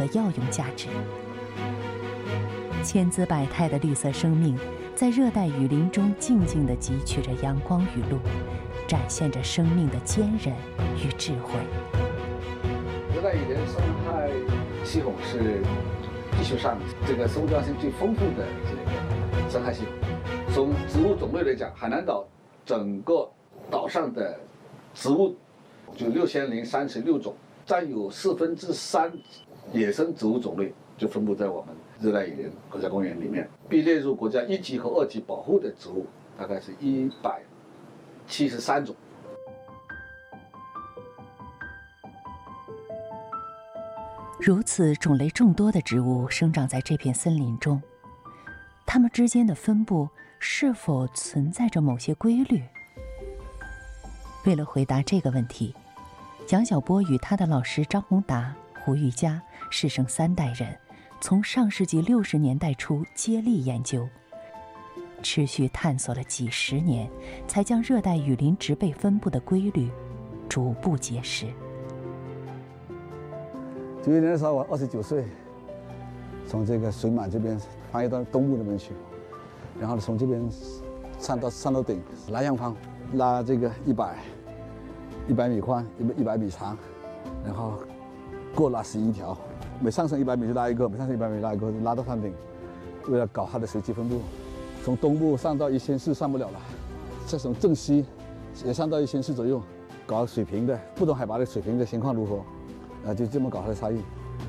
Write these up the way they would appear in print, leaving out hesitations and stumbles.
的药用价值。千姿百态的绿色生命，在热带雨林中静静地汲取着阳光雨露，展现着生命的坚韧与智慧。 热带雨林生态系统是地球上这个生物多样性最丰富的这个生态系统。从植物种类来讲，海南岛整个岛上的植物就6036种，占有3/4野生植物种类就分布在我们热带雨林国家公园里面。被列入国家1级和2级保护的植物大概是173种。 如此种类众多的植物生长在这片森林中，它们之间的分布是否存在着某些规律？为了回答这个问题，杨晓波与他的老师张宏达、胡玉佳师生3代人，从上世纪60年代初接力研究，持续探索了几10年，才将热带雨林植被分布的规律逐步揭示。 91年的时候，我29岁，从这个水满这边翻译到东部那边去，然后从这边上到顶拉洋方，拉这个100米宽，100米长，然后各拉11条，每上升100米就拉一个，每上升100米拉一个，拉到山顶。为了搞它的随机分布，从东部上到1400上不了了，这从正西也上到1400左右，搞水平的不同海拔的水平的情况如何？就这么搞它的差异。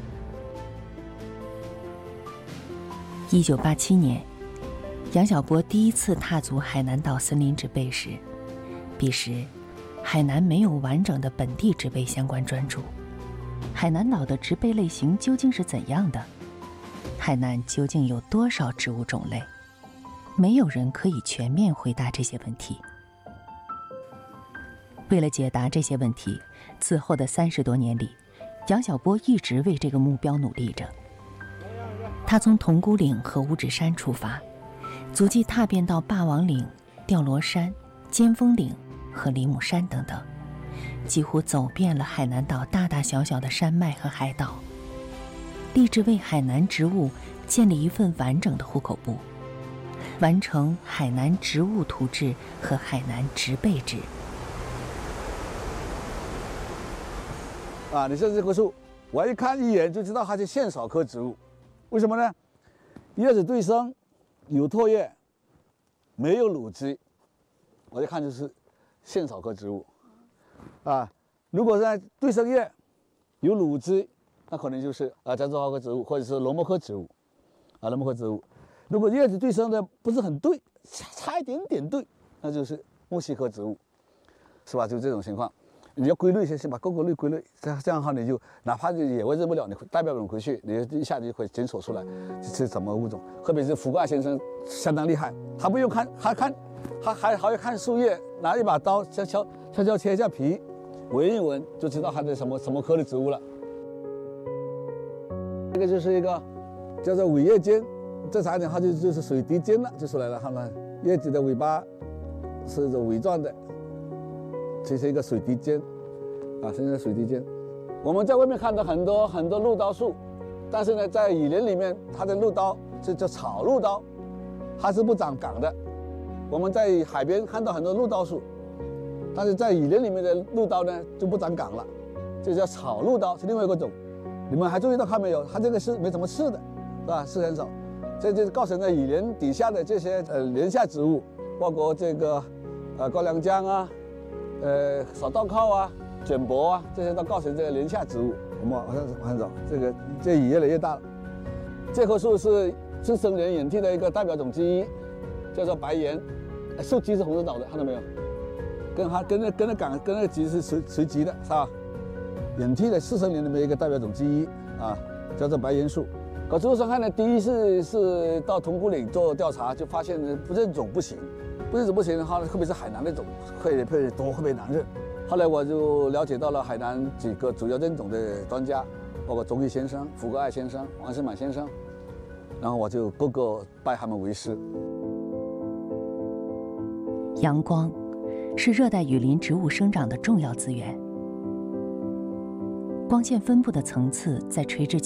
1987年，杨晓波第一次踏足海南岛森林植被时，彼时海南没有完整的本地植被相关专著。海南岛的植被类型究竟是怎样的？海南究竟有多少植物种类？没有人可以全面回答这些问题。为了解答这些问题，此后的30多年里，杨晓波一直为这个目标努力着。他从铜鼓岭和五指山出发，足迹踏遍到霸王岭、吊罗山、尖峰岭和梨木山等等，几乎走遍了海南岛大大小小的山脉和海岛，立志为海南植物建立一份完整的户口簿，完成海南植物图志和海南植被志。 你像这棵树，我一看一眼就知道它是线草科植物，为什么呢？叶子对生，有唾叶，没有乳汁，我一看就是线草科植物。如果是对生叶，有乳汁，那可能就是罂竹蒿科植物或者是龙木科植物，龙木科植物。如果叶子对生的不是很对，差一点点对，那就是木犀科植物，是吧？就这种情况。你要归类，先把各个类归类，这样的话你就哪怕你野外认不了，你代表人回去，你一下就会检索出来这是什么物种。特别是福怪先生相当厉害，他不用看，他还要看树叶，拿一把刀悄悄切一下皮，闻一闻就知道它的什么科的植物了。这个就是一个叫做尾叶尖，正常一点它就是水滴尖了，就出来了。看看叶子的尾巴是尾状的。这是一个水滴尖，现在水滴尖。我们在外面看到很多鹿刀树，但是呢，在雨林里面，它的鹿刀这叫草鹿刀，它是不长杆的。我们在海边看到很多鹿刀树，但是在雨林里面的鹿刀呢就不长杆了，这叫草鹿刀，是另外一个种。你们还注意到看没有？它这个是没什么刺的，是吧？刺很少，这就是构成了雨林底下的这些连下植物，包括这个高粱姜啊。小稻靠啊、卷柏啊，这些都构成这个连下植物。我们往上走，这雨越来越大了。这棵树是自生莲眼替的一个代表种之一，叫做白岩。树基是红着倒的，看到没有？跟那杆跟那个基是随基的，是吧？眼替的自生莲里面一个代表种之一叫做白岩树。搞植物生态呢，第一是到铜鼓岭做调查，就发现不认种不行。不认种不行的话，特别是海南那种会多，特别难认。后来我就了解到了海南几个主要认种的专家，包括钟毅先生、福格爱先生、王世满先生，然后我就个个拜他们为师。 阳光是热带雨林植物生长的重要资源，光线分布的层次在垂直